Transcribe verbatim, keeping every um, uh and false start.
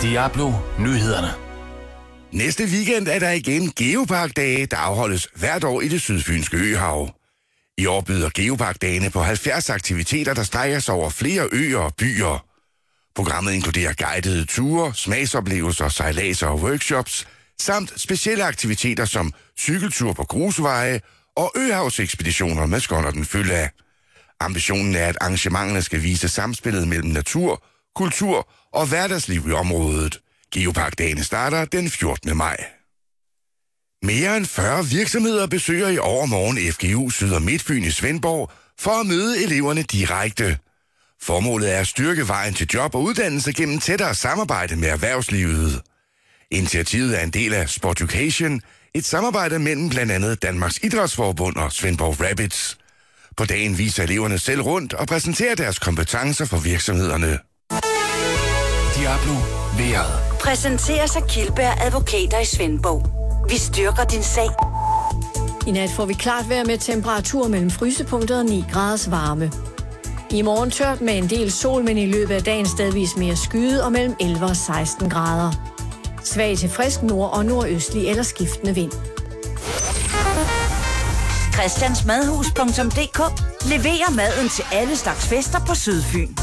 Diablo Nyhederne. Næste weekend er der igen Geopark-dage, der afholdes hvert år i det sydfynske øhav. I år byder Geopark-dagene på halvfjerds aktiviteter, der strækker sig over flere øer og byer. Programmet inkluderer guidede ture, smagsoplevelser, sejladser og workshops, samt specielle aktiviteter som cykeltur på grusveje og øhavsekspeditioner med skonnerten fylde af. Ambitionen er, at arrangementerne skal vise samspillet mellem natur, kultur og hverdagsliv i området. Geopark-dagene starter den fjortende maj. Mere end fyrre virksomheder besøger i overmorgen F G U Syd- og Midtfyn i Svendborg for at møde eleverne direkte. Formålet er at styrke vejen til job og uddannelse gennem tættere samarbejde med erhvervslivet. Initiativet er en del af Sportucation, et samarbejde mellem blandt andet Danmarks Idrætsforbund og Svendborg Rabbits. På dagen viser eleverne selv rundt og præsenterer deres kompetencer for virksomhederne. Diablo Vejret. Præsenteres af Kildberg Advokater i Svendborg. Vi styrker din sag. I nat får vi klart vejr med temperatur mellem frysepunktet og ni graders varme. I morgen tørt med en del sol, men i løbet af dagen stedvis mere skyet og mellem elleve og seksten grader. Svag til frisk nord- og nordøstlig eller skiftende vind. Christiansmadhus punktum d k leverer maden til alle slags fester på Sydfyn.